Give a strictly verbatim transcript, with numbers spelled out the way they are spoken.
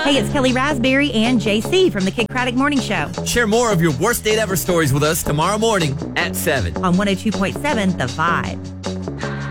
Hey, it's Kelly Raspberry and J C from the Kid Craddock Morning Show. Share more of your worst date ever stories with us tomorrow morning at seven. On one oh two point seven The Vibe.